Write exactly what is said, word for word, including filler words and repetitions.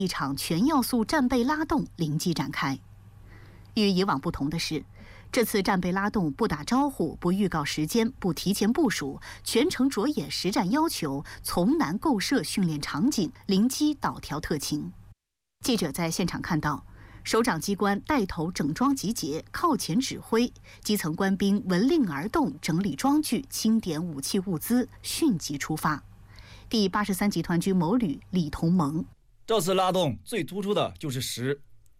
一场全要素战备拉动临机展开。与以往不同的是，这次战备拉动不打招呼、不预告时间、不提前部署，全程着眼实战要求，从难构设训练场景，临机导调特情。记者在现场看到，首长机关带头整装集结，靠前指挥，基层官兵闻令而动，整理装具，清点武器物资，迅即出发。第八十三集团军某旅李同盟。 这次拉动最突出的就是实，